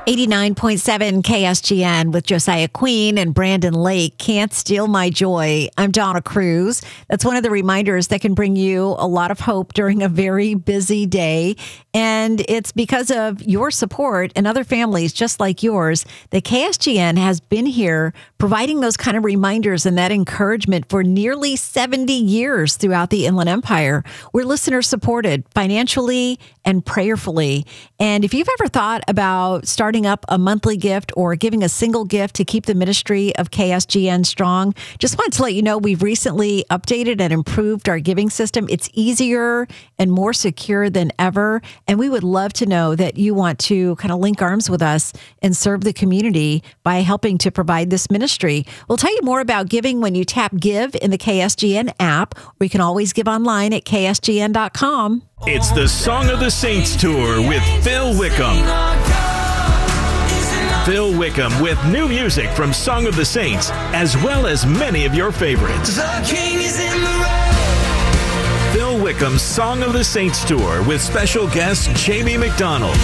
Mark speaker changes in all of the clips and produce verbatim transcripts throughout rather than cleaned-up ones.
Speaker 1: eighty-nine point seven K S G N with Josiah Queen and Brandon Lake. Can't Steal My Joy. I'm Donna Cruz. That's one of the reminders that can bring you a lot of hope during a very busy day. And it's because of your support and other families just like yours that K S G N has been here providing those kind of reminders and that encouragement for nearly seventy years throughout the Inland Empire. We're listener supported financially and prayerfully. And if you've ever thought about starting up a monthly gift or giving a single gift to keep the ministry of K S G N strong, just wanted to let you know we've recently updated and improved our giving system. It's easier and more secure than ever. And we would love to know that you want to kind of link arms with us and serve the community by helping to provide this ministry. We'll tell you more about giving when you tap Give in the K S G N app, or you can always give online at K S G N dot com.
Speaker 2: It's the Song of the Saints Tour with Phil Wickham. Phil Wickham with new music from Song of the Saints, as well as many of your favorites. The King is in the road. Phil Wickham's Song of the Saints Tour with special guest Jamie McDonald.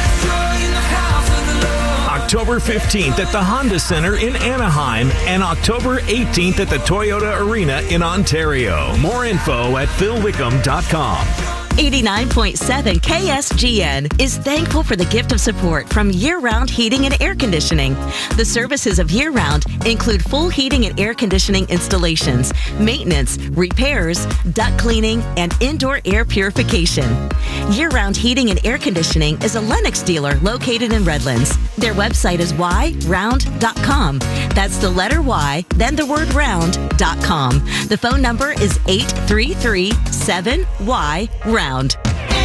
Speaker 2: October fifteenth at the Honda Center in Anaheim and October eighteenth at the Toyota Arena in Ontario. More info at phil wickham dot com.
Speaker 3: eighty-nine point seven K S G N is thankful for the gift of support from Year Round Heating and Air Conditioning. The services of Year Round include full heating and air conditioning installations, maintenance, repairs, duct cleaning, and indoor air purification. Year Round Heating and Air Conditioning is a Lennox dealer located in Redlands. Their website is y round dot com. That's the letter Y, then the word round dot com. The phone number is eight three three seven Y round.